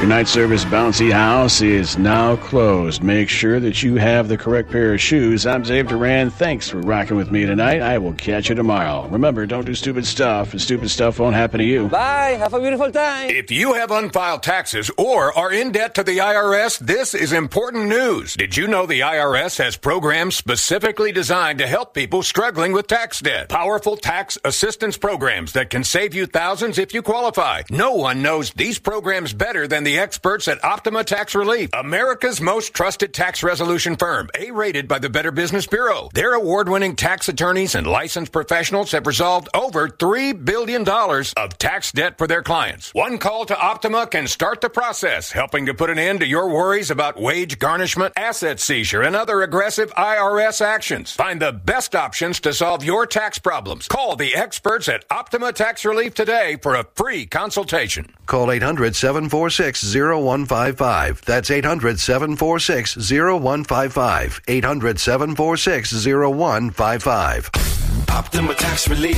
Your night service bouncy house is now closed. Make sure that you have the correct pair of shoes. I'm Dave Duran. Thanks for rocking with me tonight. I will catch you tomorrow. Remember, don't do stupid stuff, and stupid stuff won't happen to you. Bye. Have a beautiful time. If you have unfiled taxes or are in debt to the IRS, this is important news. Did you know the IRS has programs specifically designed to help people struggling with tax debt? Powerful tax assistance programs that can save you thousands if you qualify. No one knows these programs better than the experts at Optima Tax Relief, America's most trusted tax resolution firm, A-rated by the Better Business Bureau. Their award-winning tax attorneys and licensed professionals have resolved over $3 billion of tax debt for their clients. One call to Optima can start the process, helping to put an end to your worries about wage garnishment, asset seizure, and other aggressive IRS actions. Find the best options to solve your tax problems. Call the experts at Optima Tax Relief today for a free consultation. Call 800-746-0155. That's 800-746-0155. 800-746-0155. Optima Tax Relief.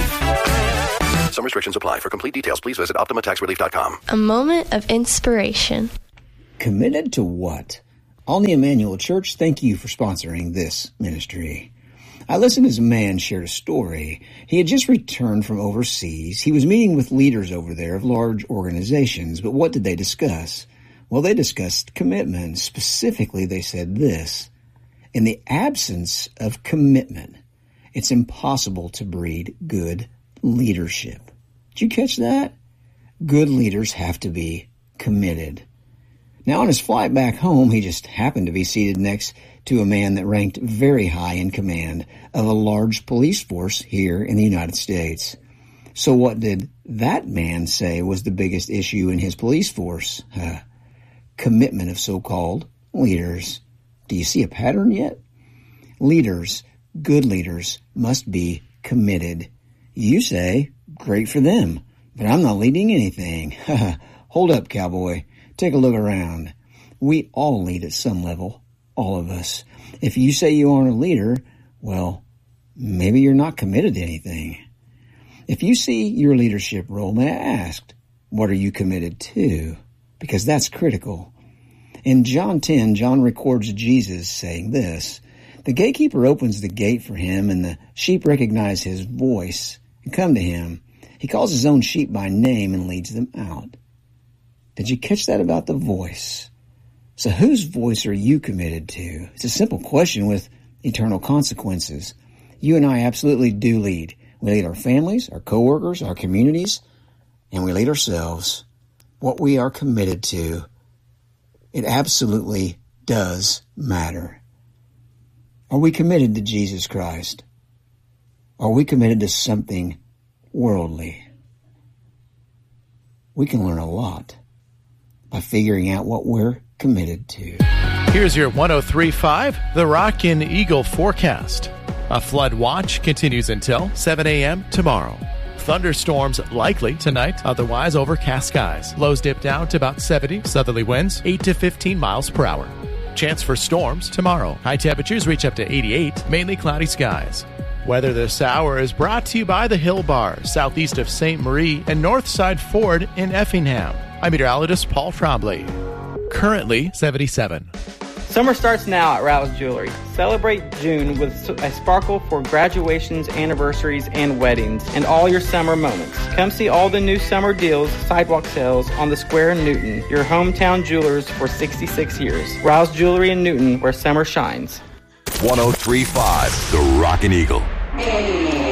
Some restrictions apply. For complete details, please visit OptimaTaxRelief.com. A moment of inspiration. Committed to what? Alney Emmanuel Church, thank you for sponsoring this ministry. I listened as a man shared a story. He had just returned from overseas. He was meeting with leaders over there of large organizations, but what did they discuss? Well, they discussed commitment. Specifically, they said this: in the absence of commitment, it's impossible to breed good leadership. Did you catch that? Good leaders have to be committed. Now, on his flight back home, he just happened to be seated next to a man that ranked very high in command of a large police force here in the United States. So what did that man say was the biggest issue in his police force? Commitment of so-called leaders. Do you see a pattern yet? Leaders, good leaders, must be committed. You say, great for them, but I'm not leading anything. Hold up, cowboy. Take a look around. We all lead at some level, all of us. If you say you aren't a leader, well, maybe you're not committed to anything. If you see your leadership role, may I ask, what are you committed to? Because that's critical. In John 10, John records Jesus saying this: the gatekeeper opens the gate for him, and the sheep recognize his voice and come to him. He calls his own sheep by name and leads them out. Did you catch that about the voice? So whose voice are you committed to? It's a simple question with eternal consequences. You and I absolutely do lead. We lead our families, our coworkers, our communities, and we lead ourselves. What we are committed to, it absolutely does matter. Are we committed to Jesus Christ? Are we committed to something worldly? We can learn a lot by figuring out what we're committed to. Here's your 103.5 The Rockin' Eagle forecast. A flood watch continues until 7 a.m. tomorrow. Thunderstorms likely tonight, otherwise overcast skies. Lows dip down to about 70, southerly winds 8 to 15 miles per hour. Chance for storms tomorrow. High temperatures reach up to 88, mainly cloudy skies. Weather this hour is brought to you by the Hill Bar, southeast of St. Marie and Northside Ford in Effingham. I'm meteorologist Paul Trombley. Currently 77. Summer starts now at Rouse Jewelry. Celebrate June with a sparkle for graduations, anniversaries, and weddings, and all your summer moments. Come see all the new summer deals, sidewalk sales on the Square in Newton, your hometown jewelers for 66 years. Rouse Jewelry in Newton, where summer shines. 103.5 The Rockin' Eagle.